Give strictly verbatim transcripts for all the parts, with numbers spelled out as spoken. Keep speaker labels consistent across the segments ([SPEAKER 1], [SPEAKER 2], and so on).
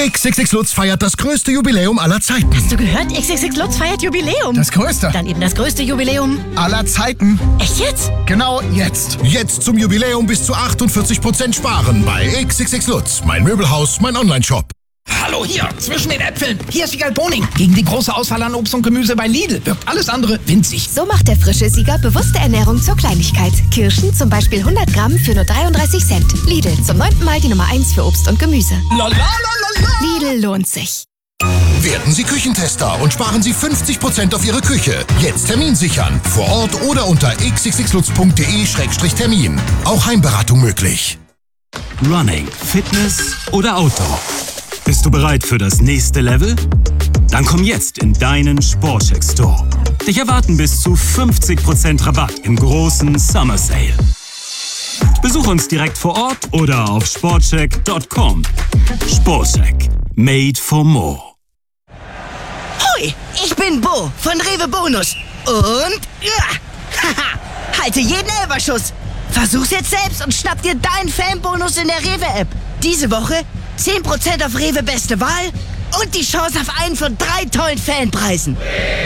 [SPEAKER 1] X X X Lutz feiert das größte Jubiläum aller Zeiten.
[SPEAKER 2] Hast du gehört? X X X Lutz feiert Jubiläum.
[SPEAKER 3] Das größte.
[SPEAKER 2] Dann eben das größte Jubiläum
[SPEAKER 3] aller Zeiten.
[SPEAKER 2] Echt jetzt?
[SPEAKER 3] Genau jetzt.
[SPEAKER 1] Jetzt zum Jubiläum bis zu achtundvierzig Prozent sparen bei X X X Lutz. Mein Möbelhaus, mein Onlineshop.
[SPEAKER 4] Hallo hier, zwischen den Äpfeln. Hier ist Siegal Boning. Gegen die große Auswahl an Obst und Gemüse bei Lidl wirkt alles andere winzig.
[SPEAKER 5] So macht der frische Sieger bewusste Ernährung zur Kleinigkeit. Kirschen zum Beispiel hundert Gramm für nur dreiunddreißig Cent. Lidl, zum neunten Mal die Nummer eins für Obst und Gemüse.
[SPEAKER 4] La, la, la, la, la.
[SPEAKER 5] Lidl lohnt sich.
[SPEAKER 1] Werden Sie Küchentester und sparen Sie fünfzig Prozent auf Ihre Küche. Jetzt Termin sichern. Vor Ort oder unter x x x lutz punkt de Schrägstrich Termin. Auch Heimberatung möglich.
[SPEAKER 6] Running, Fitness oder Outdoor? Bist du bereit für das nächste Level? Dann komm jetzt in deinen Sportcheck Store. Dich erwarten bis zu fünfzig Prozent Rabatt im großen Summer Sale. Besuch uns direkt vor Ort oder auf sportcheck punkt com. Sportcheck. Made for more.
[SPEAKER 2] Hoi, ich bin Bo von Rewe Bonus. Und ja, haha, halte jeden Elferschuss. Versuch's jetzt selbst und schnapp dir deinen Fanbonus in der Rewe-App. Diese Woche zehn Prozent auf Rewe Beste Wahl und die Chance auf einen von drei tollen Fanpreisen.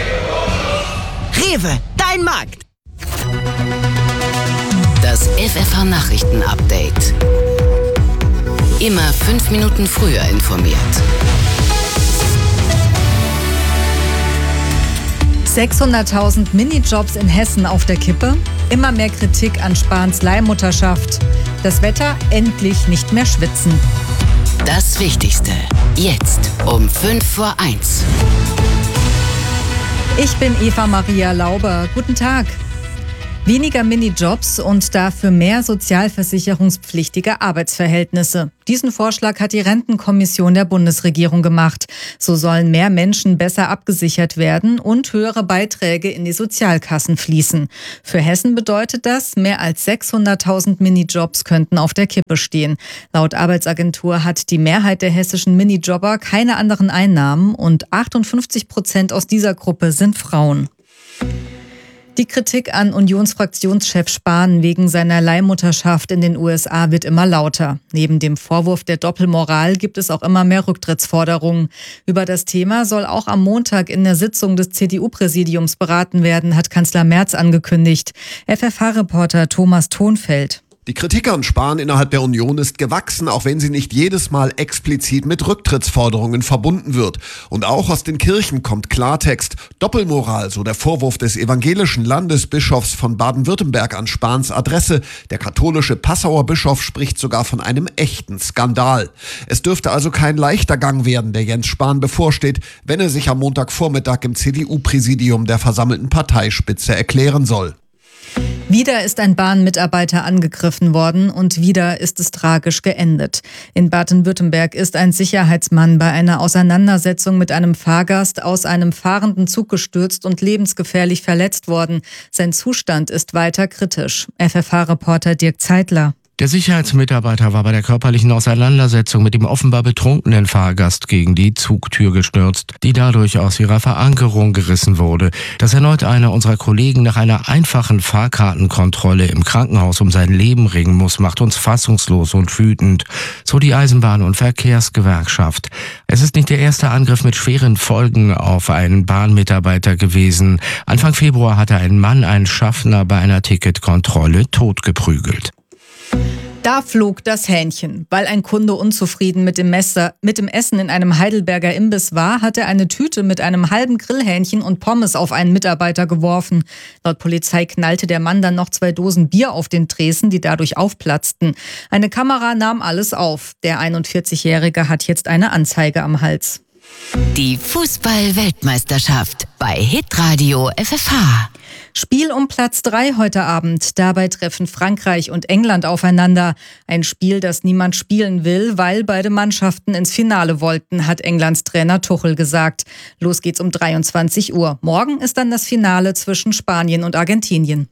[SPEAKER 2] Rewe, dein Markt.
[SPEAKER 7] Das F F H-Nachrichten-Update. Immer fünf Minuten früher informiert.
[SPEAKER 8] sechshunderttausend Minijobs in Hessen auf der Kippe. Immer mehr Kritik an Spahns Leihmutterschaft. Das Wetter endlich nicht mehr schwitzen.
[SPEAKER 7] Das Wichtigste. Jetzt um fünf vor eins.
[SPEAKER 8] Ich bin Eva Maria Lauber. Guten Tag. Weniger Minijobs und dafür mehr sozialversicherungspflichtige Arbeitsverhältnisse. Diesen Vorschlag hat die Rentenkommission der Bundesregierung gemacht. So sollen mehr Menschen besser abgesichert werden und höhere Beiträge in die Sozialkassen fließen. Für Hessen bedeutet das, mehr als sechshunderttausend Minijobs könnten auf der Kippe stehen. Laut Arbeitsagentur hat die Mehrheit der hessischen Minijobber keine anderen Einnahmen und achtundfünfzig Prozent aus dieser Gruppe sind Frauen. Die Kritik an Unionsfraktionschef Spahn wegen seiner Leihmutterschaft in den U S A wird immer lauter. Neben dem Vorwurf der Doppelmoral gibt es auch immer mehr Rücktrittsforderungen. Über das Thema soll auch am Montag in der Sitzung des C D U-Präsidiums beraten werden, hat Kanzler Merz angekündigt. F F H-Reporter Thomas Thonfeld.
[SPEAKER 9] Die Kritik an Spahn innerhalb der Union ist gewachsen, auch wenn sie nicht jedes Mal explizit mit Rücktrittsforderungen verbunden wird. Und auch aus den Kirchen kommt Klartext. Doppelmoral, so der Vorwurf des evangelischen Landesbischofs von Baden-Württemberg an Spahns Adresse. Der katholische Passauer Bischof spricht sogar von einem echten Skandal. Es dürfte also kein leichter Gang werden, der Jens Spahn bevorsteht, wenn er sich am Montagvormittag im C D U-Präsidium der versammelten Parteispitze erklären soll.
[SPEAKER 8] Wieder ist ein Bahnmitarbeiter angegriffen worden und wieder ist es tragisch geendet. In Baden-Württemberg ist ein Sicherheitsmann bei einer Auseinandersetzung mit einem Fahrgast aus einem fahrenden Zug gestürzt und lebensgefährlich verletzt worden. Sein Zustand ist weiter kritisch. F F H-Reporter Dirk Zeitler.
[SPEAKER 10] Der Sicherheitsmitarbeiter war bei der körperlichen Auseinandersetzung mit dem offenbar betrunkenen Fahrgast gegen die Zugtür gestürzt, die dadurch aus ihrer Verankerung gerissen wurde. Dass erneut einer unserer Kollegen nach einer einfachen Fahrkartenkontrolle im Krankenhaus um sein Leben ringen muss, macht uns fassungslos und wütend, so die Eisenbahn- und Verkehrsgewerkschaft. Es ist nicht der erste Angriff mit schweren Folgen auf einen Bahnmitarbeiter gewesen. Anfang Februar hatte ein Mann einen Schaffner bei einer Ticketkontrolle totgeprügelt.
[SPEAKER 8] Da flog das Hähnchen. Weil ein Kunde unzufrieden mit dem Messer, mit dem Essen in einem Heidelberger Imbiss war, hat er eine Tüte mit einem halben Grillhähnchen und Pommes auf einen Mitarbeiter geworfen. Laut Polizei knallte der Mann dann noch zwei Dosen Bier auf den Tresen, die dadurch aufplatzten. Eine Kamera nahm alles auf. Der einundvierzigjährige hat jetzt eine Anzeige am Hals.
[SPEAKER 7] Die Fußball-Weltmeisterschaft bei Hitradio F F H.
[SPEAKER 8] Spiel um Platz drei heute Abend. Dabei treffen Frankreich und England aufeinander. Ein Spiel, das niemand spielen will, weil beide Mannschaften ins Finale wollten, hat Englands Trainer Tuchel gesagt. Los geht's um dreiundzwanzig Uhr. Morgen ist dann das Finale zwischen Spanien und Argentinien.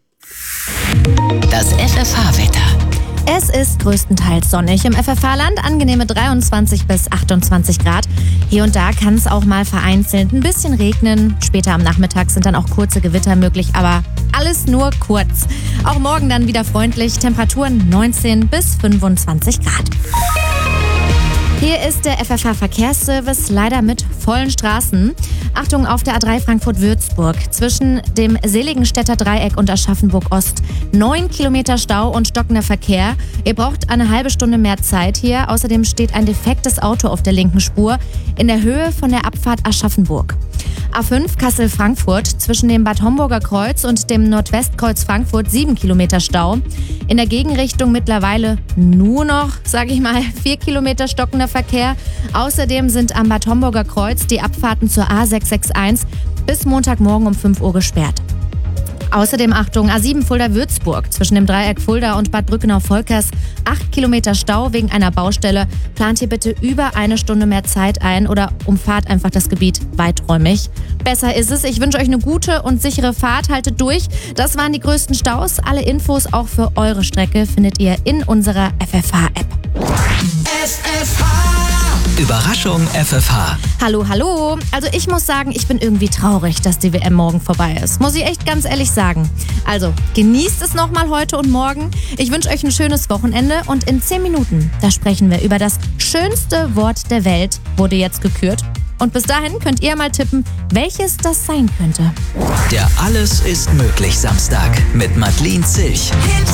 [SPEAKER 7] Das F F H-Wetter.
[SPEAKER 11] Es ist größtenteils sonnig im F F H-Land, angenehme dreiundzwanzig bis achtundzwanzig Grad. Hier und da kann es auch mal vereinzelt ein bisschen regnen. Später am Nachmittag sind dann auch kurze Gewitter möglich, aber alles nur kurz. Auch morgen dann wieder freundlich, Temperaturen neunzehn bis fünfundzwanzig Grad. Hier Hier ist der F F H-Verkehrsservice leider mit vollen Straßen. Achtung auf der A drei Frankfurt-Würzburg. Zwischen dem Seligenstädter Dreieck und Aschaffenburg-Ost. Neun Kilometer Stau und stockender Verkehr. Ihr braucht eine halbe Stunde mehr Zeit hier. Außerdem steht ein defektes Auto auf der linken Spur in der Höhe von der Abfahrt Aschaffenburg. A fünf Kassel-Frankfurt. Zwischen dem Bad Homburger Kreuz und dem Nordwestkreuz Frankfurt sieben Kilometer Stau. In der Gegenrichtung mittlerweile nur noch, sage ich mal, vier Kilometer stockender Verkehr. Außerdem sind am Bad Homburger Kreuz die Abfahrten zur A sechs sechs eins bis Montagmorgen um fünf Uhr gesperrt. Außerdem Achtung, A sieben Fulda-Würzburg. Zwischen dem Dreieck Fulda und Bad Brückenau-Volkers acht Kilometer Stau wegen einer Baustelle. Plant hier bitte über eine Stunde mehr Zeit ein oder umfahrt einfach das Gebiet weiträumig. Besser ist es. Ich wünsche euch eine gute und sichere Fahrt. Haltet durch. Das waren die größten Staus. Alle Infos auch für eure Strecke findet ihr in unserer F F H-App.
[SPEAKER 12] F F H. Überraschung F F H.
[SPEAKER 11] Hallo, hallo. Also ich muss sagen, ich bin irgendwie traurig, dass die W M morgen vorbei ist. Muss ich echt ganz ehrlich sagen. Also genießt es nochmal heute und morgen. Ich wünsche euch ein schönes Wochenende und in zehn Minuten, da sprechen wir über das schönste Wort der Welt, wurde jetzt gekürt. Und bis dahin könnt ihr mal tippen, welches das sein könnte.
[SPEAKER 12] Der Alles ist möglich Samstag mit Madeleine Zilch.